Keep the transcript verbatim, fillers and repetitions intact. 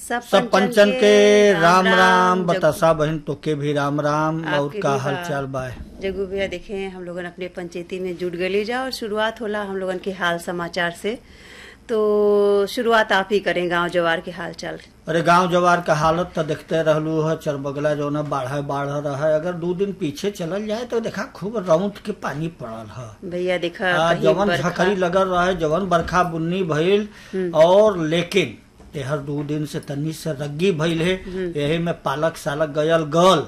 सब सब पंचन के राम राम। बतासा बहन तो के भी राम राम। और आपके का भी हाल बा। चाल बा? जग्गू भैया देखे हम लोगन अपने पंचायती में जुट गए जा और शुरुआत होला हम लोगन के हाल समाचार से। तो शुरुआत आप ही करें गांव जवार के हाल चाल। अरे गांव जवार का हालत तो देखते रहलू है, चरबगला जो न बाढ़ बाढ़ रहा है। अगर दो दिन पीछे चलल जाए तो देखा खूब रौंद के पानी पड़ल है भैया देखा आ, कहीं जवन बरखा झकरी लगल रहे, जवन बरखा बुन्नी भइल। और लेकिन तेहर दो दिन से तनी से रग्गी भइल है। यही में पालक सालक गयल गल